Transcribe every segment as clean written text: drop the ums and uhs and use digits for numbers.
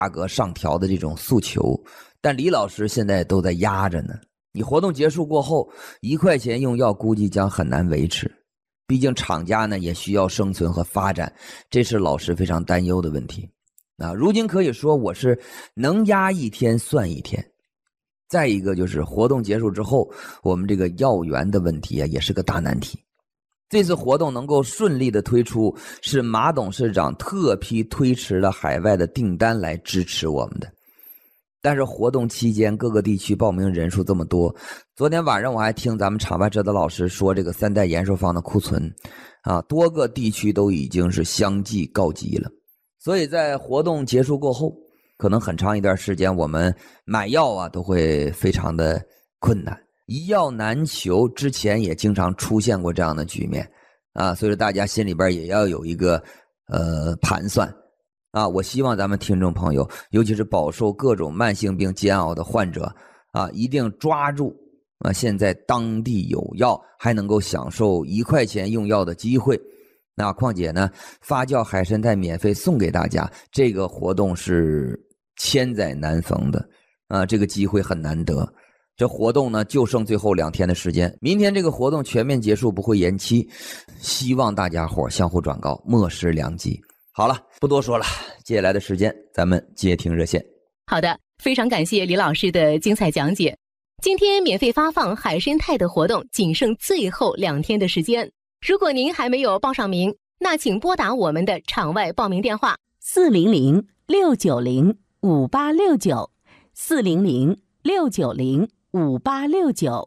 价格上调的这种诉求，但李老师现在都在压着呢。你活动结束过后，1块钱用药估计将很难维持，毕竟厂家呢也需要生存和发展，这是老师非常担忧的问题。如今可以说我是能压一天算一天。再一个就是活动结束之后，我们这个药源的问题也是个大难题。这次活动能够顺利的推出，是马董事长特批推迟了海外的订单来支持我们的。但是活动期间各个地区报名人数这么多，昨天晚上我还听咱们场外指导老师说，这个3代延寿方的库存多个地区都已经是相继告急了。所以在活动结束过后，可能很长一段时间我们买药都会非常的困难，一药难求，之前也经常出现过这样的局面所以说大家心里边也要有一个盘算我希望咱们听众朋友，尤其是饱受各种慢性病煎熬的患者一定抓住现在当地有药，还能够享受1块钱用药的机会。那况且呢，发酵海参肽免费送给大家，这个活动是千载难逢的这个机会很难得。这活动呢就剩最后2天的时间，明天这个活动全面结束，不会延期，希望大家伙相互转告，莫失良机。好了，不多说了，接下来的时间咱们接听热线。 好的，非常感谢李老师的精彩讲解。今天免费发放海参肽的活动仅剩最后2天的时间，如果您还没有报上名，那请拨打我们的场外报名电话400-690-5869 400-690-5869。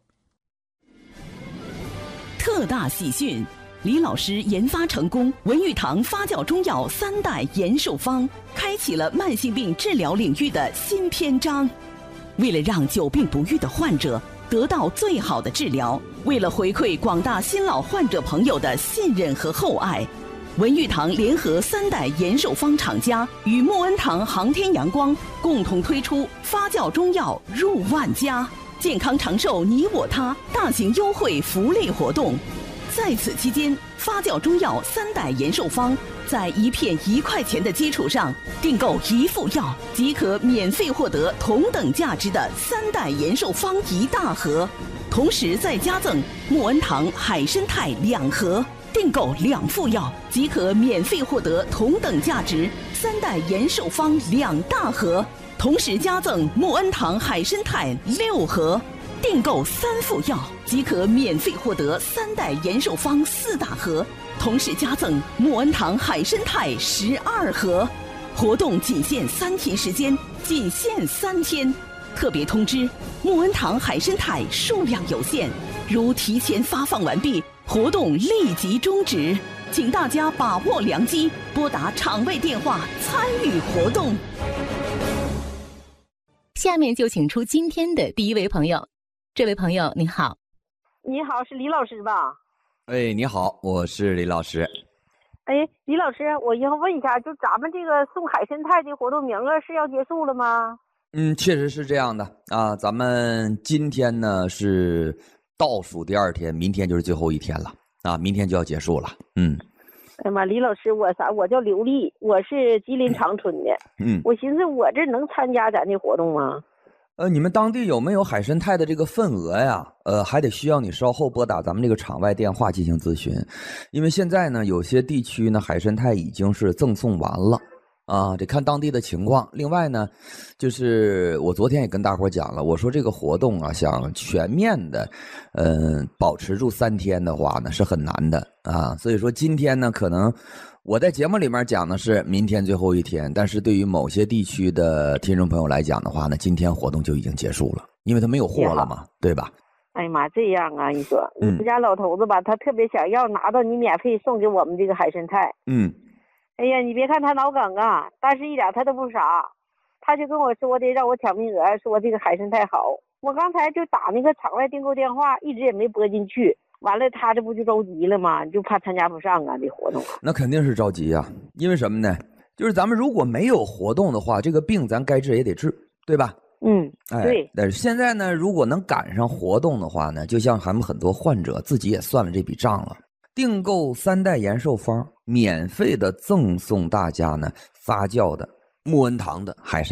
特大喜讯！李老师研发成功文玉堂发酵中药3代延寿方，开启了慢性病治疗领域的新篇章。为了让久病不愈的患者得到最好的治疗，为了回馈广大新老患者朋友的信任和厚爱，文玉堂联合3代延寿方厂家与穆恩堂航天阳光共同推出发酵中药入万家，健康长寿你我他大型优惠福利活动。在此期间，发酵中药3代延寿方在一片1块钱的基础上订购1副药，即可免费获得同等价值的3代延寿方1大盒，同时再加赠穆恩堂海参肽2盒。订购2副药，即可免费获得同等价值3代延寿方2大盒，同时加赠穆恩堂海参肽6盒。订购3副药，即可免费获得3代延寿方4大盒，同时加赠穆恩堂海参肽12盒。活动仅限3天时间，仅限3天。特别通知：穆恩堂海参肽数量有限，如提前发放完毕，活动立即终止。请大家把握良机，拨打场外电话参与活动。 下面就请出今天的第一位朋友。这位朋友您好。 你好，是李老师吧？ 你好，我是李老师。 李老师，我要问一下，就咱们这个送海参肽的活动名额是要结束了吗？ 确实是这样的咱们今天呢是倒数第2天，明天就是最后1天了明天就要结束了。 哎呀妈，李老师，我叫刘丽，我是吉林长春的。我寻思我这能参加咱这活动吗？ 你们当地有没有海参肽的这个份额呀？还得需要你稍后拨打咱们这个场外电话进行咨询，因为现在呢有些地区呢海参肽已经是赠送完了得看当地的情况。另外呢，就是我昨天也跟大伙讲了，我说这个活动想全面的保持住3天的话呢是很难的所以说今天呢可能我在节目里面讲的是明天最后1天，但是对于某些地区的听众朋友来讲的话呢，今天活动就已经结束了，因为他没有货了嘛，对吧？ 哎呀妈，这样你说你们家老头子吧，他特别想要拿到你免费送给我们这个海参肽。哎呀，你别看他脑梗但是一点他都不傻，他就跟我说的让我抢名额，说这个海参肽好。我刚才就打那个场外订购电话，一直也没拨进去。完了，他这不就着急了吗？就怕参加不上这活动。 那肯定是着急因为什么呢？就是咱们如果没有活动的话，这个病咱该治也得治，对吧？ 对。 但是现在呢，如果能赶上活动的话呢，就像咱们很多患者自己也算了这笔账了，订购3代延寿方，免费的赠送大家呢发酵的穆恩堂的海参。